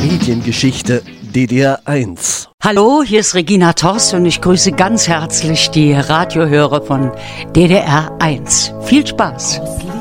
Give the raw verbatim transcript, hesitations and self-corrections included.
Mediengeschichte D D R eins. Hallo, hier ist Regina Torst und ich grüße ganz herzlich die Radiohörer von D D R eins. Viel Spaß!